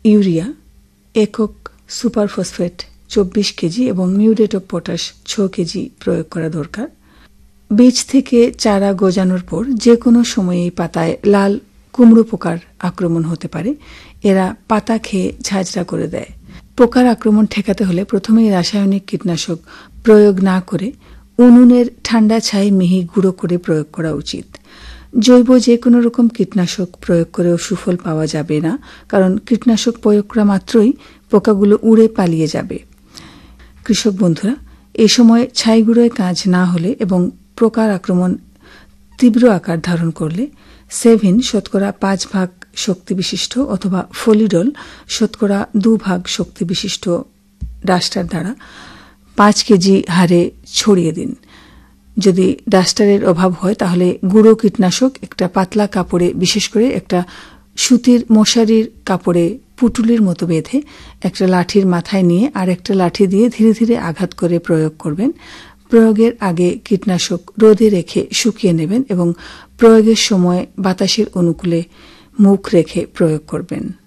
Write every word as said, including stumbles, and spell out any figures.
Urea একক superphosphate চব্বিশ KG এবং মিউরেট অফ পটাশ ছ কেজি প্রয়োগ করা দরকার। বীজ থেকে চারা গজানোর পর যে কোনো সময়ে পাতায় লাল কুমড়ো পোকার আক্রমণ হতে পারে। এরা পাতা খেয়ে ঝাঁঝরা করে দেয়। পোকার আক্রমণ ঠেকাতে হলে প্রথমেই রাসায়নিক কীটনাশক প্রয়োগ না করে উনুনের ঠান্ডা ছাই মিহি গুঁড়ো করে প্রয়োগ করা উচিত। জৈব যে কোনো রকম কীটনাশক প্রয়োগ করেও সুফল পাওয়া যাবে না, কারণ কীটনাশক প্রয়োগ করা মাত্রই পোকাগুলো উড়ে পালিয়ে যাবে। কৃষক বন্ধুরা, এই সময় ছাই গুঁড়োয় কাজ না হলে এবং পোকার আক্রমণ তীব্র আকার ধারণ করলে সেভিন শতকরা পাঁচ ভাগ শক্তি বিশিষ্ট অথবা ফলিডল শতকরা দু ভাগ শক্তি বিশিষ্ট ডাস্টার দ্বারা পাঁচ কেজি হারে ছড়িয়ে দিন। যদি ডাস্টারের অভাব হয় তাহলে গুঁড়ো কীটনাশক একটা পাতলা কাপড়ে, বিশেষ করে একটা সুতির মশারির কাপড়ে পুটুলির মতো বেঁধে একটা লাঠির মাথায় নিয়ে আর একটা লাঠি দিয়ে ধীরে ধীরে আঘাত করে প্রয়োগ করবেন। প্রয়োগের আগে কীটনাশক রোদে রেখে শুকিয়ে নেবেন এবং প্রয়োগের সময় বাতাসের অনুকূলে মুখ রেখে প্রয়োগ করবেন।